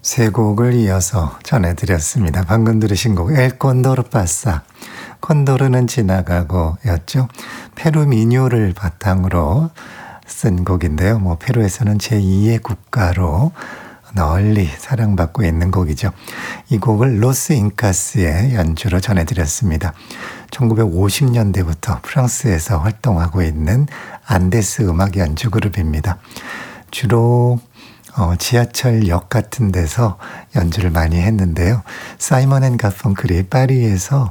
세 곡을 이어서 전해드렸습니다. 방금 들으신 곡 엘 콘도르 파사, 콘도르는 지나가고 였죠. 페루 민요를 바탕으로 쓴 곡인데요. 페루에서는 제2의 국가로 널리 사랑받고 있는 곡이죠. 이 곡을 로스 잉카스의 연주로 전해드렸습니다. 1950년대부터 프랑스에서 활동하고 있는 안데스 음악 연주 그룹입니다. 주로 지하철역 같은 데서 연주를 많이 했는데요. 사이먼 앤 가펑클이 파리에서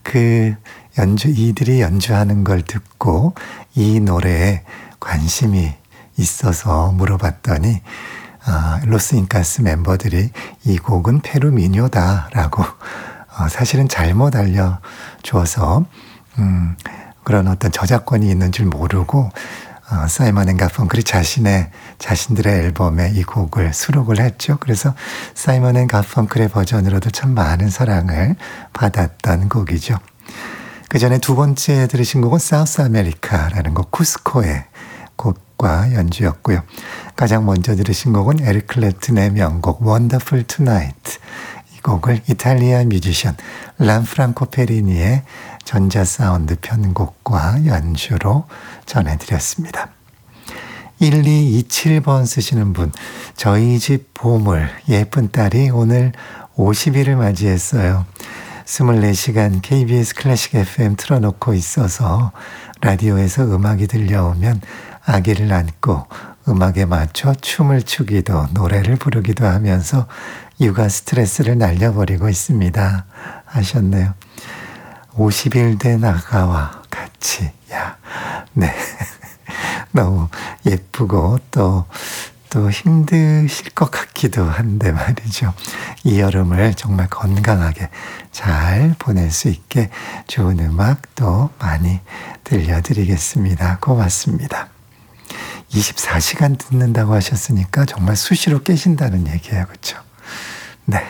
이들이 연주하는 걸 듣고 이 노래에 관심이 있어서 물어봤더니 로스 잉카스 멤버들이 이 곡은 페루 민요다라고 사실은 잘못 알려줘서 그런 어떤 저작권이 있는 줄 모르고 사이먼 앤 가펑클이 자신들의 앨범에 이 곡을 수록을 했죠. 그래서 사이먼 앤 가펑클의 버전으로도 참 많은 사랑을 받았던 곡이죠. 그 전에 두 번째 들으신 곡은 사우스 아메리카라는 곡, 쿠스코의 곡과 연주였고요. 가장 먼저 들으신 곡은 에릭 클랩튼의 명곡 Wonderful Tonight. 이 곡을 이탈리아 뮤지션 란프랑코 페리니의 전자 사운드 편곡과 연주로 전해드렸습니다. 1227번 쓰시는 분, 저희 집 보물 예쁜 딸이 오늘 50일을 맞이했어요. 24시간 KBS 클래식 FM 틀어놓고 있어서 라디오에서 음악이 들려오면 아기를 안고 음악에 맞춰 춤을 추기도 노래를 부르기도 하면서 육아 스트레스를 날려버리고 있습니다. 하셨네요. 50일 된 아가와 같이, 네. 너무 예쁘고 또 힘드실 것 같기도 한데 말이죠. 이 여름을 정말 건강하게 잘 보낼 수 있게 좋은 음악도 많이 들려드리겠습니다. 고맙습니다. 24시간 듣는다고 하셨으니까 정말 수시로 깨신다는 얘기예요. 그렇죠? 네.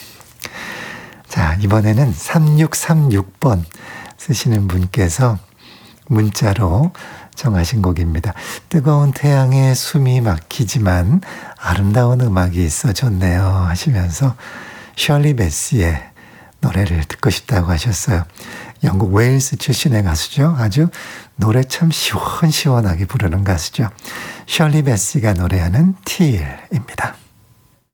자, 이번에는 3636번 쓰시는 분께서 문자로 정하신 곡입니다. 뜨거운 태양에 숨이 막히지만 아름다운 음악이 있어 좋네요 하시면서 셜리 베스의 노래를 듣고 싶다고 하셨어요. 영국 웨일스 출신의 가수죠. 아주 노래 참 시원시원하게 부르는 가수죠. 셜리 베스가 노래하는 Tear입니다.